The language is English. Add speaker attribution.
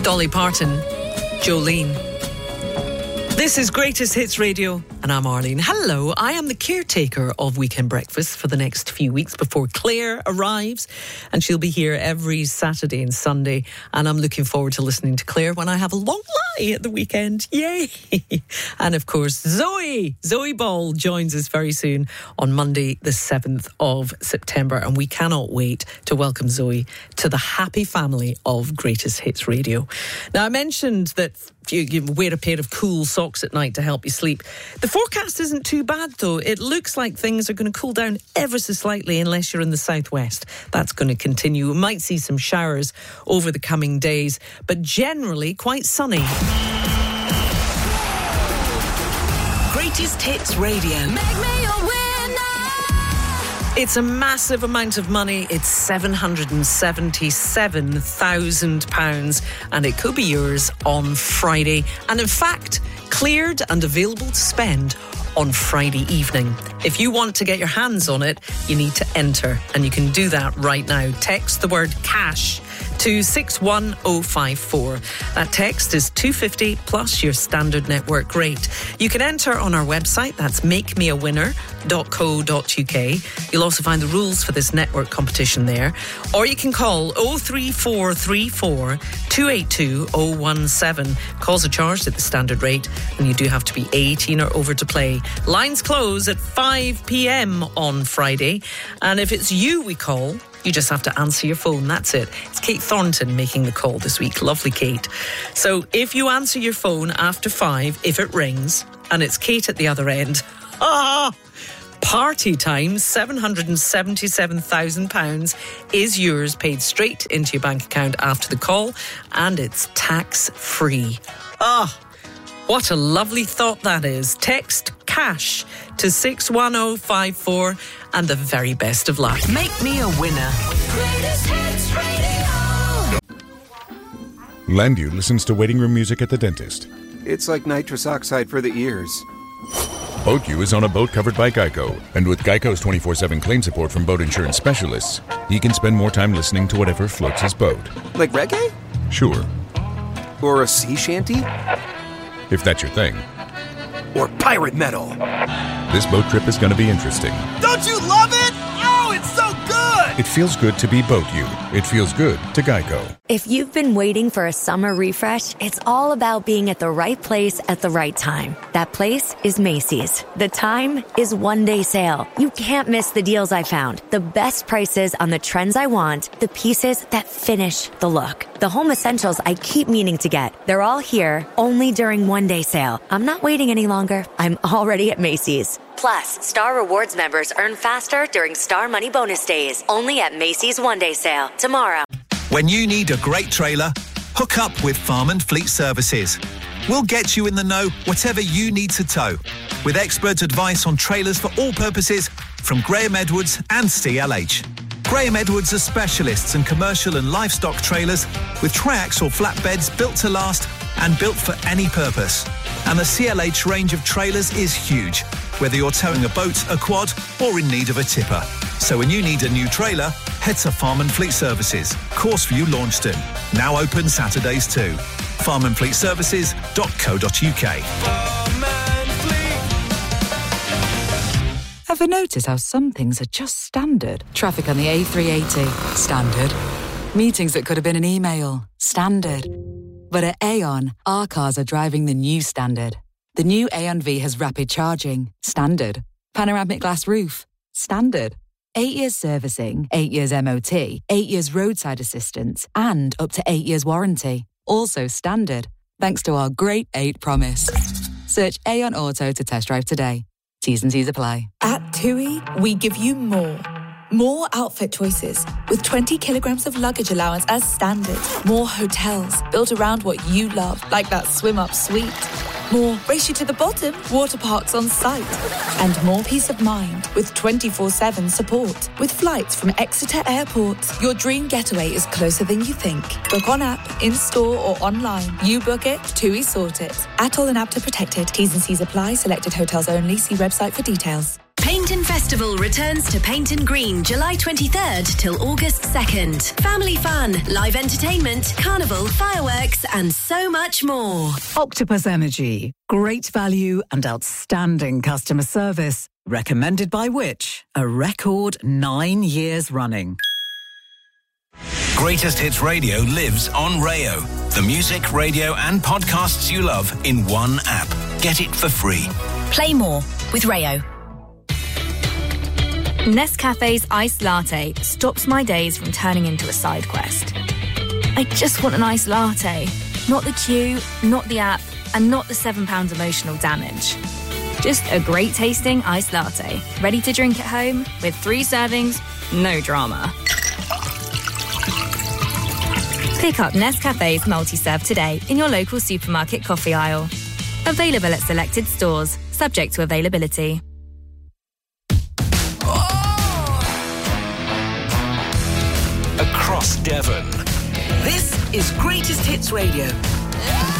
Speaker 1: Dolly Parton, Jolene. This is Greatest Hits Radio, and I'm Arlene. Hello, I am the caretaker of Weekend Breakfast for the next few weeks before Claire arrives, and she'll be here every Saturday and Sunday, and I'm looking forward to listening to Claire when I have a long lie at the weekend. Yay! And of course, Zoe Ball joins us very soon on Monday, the 7th of September, and we cannot wait to welcome Zoe to the happy family of Greatest Hits Radio. Now, I mentioned that you wear a pair of cool socks at night to help you sleep. The forecast isn't too bad, though. It looks like things are going to cool down ever so slightly unless you're in the southwest. That's going to continue. We might see some showers over the coming days, but generally quite sunny.
Speaker 2: Greatest Hits Radio. Make me a winner.
Speaker 1: It's a massive amount of money. It's £777,000, and it could be yours on Friday. And in fact, cleared and available to spend on Friday evening. If you want to get your hands on it, you need to enter, and you can do that right now. Text the word cash to 61054. That text is $2.50 plus your standard network rate. You can enter on our website, that's makemeawinner.co.uk. You'll also find the rules for this network competition there. Or you can call 03434 282 017. Calls are charged at the standard rate, and you do have to be 18 or over to play. Lines close at 5 p.m. on Friday, and if it's you we call, you just have to answer your phone. That's it. It's Kate Thornton making the call this week. Lovely Kate. So if you answer your phone after 5, if it rings, and it's Kate at the other end, party time, £777,000 is yours, paid straight into your bank account after the call, and it's tax-free. What a lovely thought that is. Text cash to 61054, and the very best of luck.
Speaker 2: Make me a winner. Greatest Hits Radio.
Speaker 3: Landu listens to waiting room music at the dentist.
Speaker 4: It's like nitrous oxide for the ears.
Speaker 3: BoatU is on a boat covered by Geico, and with Geico's 24/7 claim support from boat insurance specialists, he can spend more time listening to whatever floats his boat.
Speaker 4: Like reggae?
Speaker 3: Sure.
Speaker 4: Or a sea shanty?
Speaker 3: If that's your thing.
Speaker 4: Or pirate metal?
Speaker 3: This boat trip is going to be interesting.
Speaker 5: Don't you love it? Oh, it's so good!
Speaker 3: It feels good to be BoatU. It feels good to Geico.
Speaker 6: If you've been waiting for a summer refresh, it's all about being at the right place at the right time. That place is Macy's. The time is one-day sale. You can't miss the deals I found. The best prices on the trends I want, the pieces that finish the look. The home essentials I keep meaning to get. They're all here, only during one-day sale. I'm not waiting any longer. I'm already at Macy's. Plus, Star Rewards members earn faster during Star Money Bonus Days. Only at Macy's one-day sale. Tomorrow.
Speaker 5: When you need a great trailer, hook up with Farm and Fleet Services. We'll get you in the know whatever you need to tow, with expert advice on trailers for all purposes from Graham Edwards and CLH. Graham Edwards are specialists in commercial and livestock trailers with triax or flatbeds built to last and built for any purpose. And the CLH range of trailers is huge, whether you're towing a boat, a quad, or in need of a tipper. So when you need a new trailer, head to Farm and Fleet Services, Courseview, Launceston. Now open Saturdays too. farmandfleetservices.co.uk.
Speaker 7: Ever notice how some things are just standard? Traffic on the A380, standard. Meetings that could have been an email, standard. But at Aon, our cars are driving the new standard. The new Aon V has rapid charging, standard. Panoramic glass roof, standard. 8 years servicing, 8 years MOT, 8 years roadside assistance, and up to 8 years warranty. Also standard, thanks to our Great 8 promise. Search Aon Auto to test drive today. T's and C's apply.
Speaker 8: At TUI, we give you more. More outfit choices with 20 kilograms of luggage allowance as standard. More hotels built around what you love, like that swim-up suite. More race you to the bottom water parks on site. And more peace of mind with 24/7 support. With flights from Exeter Airport, your dream getaway is closer than you think. Book on app, in-store or online. You book it, TUI sort it. Atoll and APTA protected. T's and C's apply. Selected hotels only. See website for details.
Speaker 2: Paint Infested Festival returns to Paynton Green July 23rd till August 2nd. Family fun, live entertainment, carnival, fireworks and so much more.
Speaker 9: Octopus Energy. Great value and outstanding customer service. Recommended by which? A record 9 years running.
Speaker 10: Greatest Hits Radio lives on Rayo. The music, radio and podcasts you love in one app. Get it for free.
Speaker 11: Play more with Rayo. Nescafe's iced latte stops my days from turning into a side quest. I just want an iced latte. Not the queue, not the app, and not the £7 emotional damage. Just a great tasting iced latte, ready to drink at home with 3 servings, no drama. Pick up Nescafe's multi-serve today in your local supermarket coffee aisle. Available at selected stores, subject to availability.
Speaker 10: Across Devon.
Speaker 2: This is Greatest Hits Radio.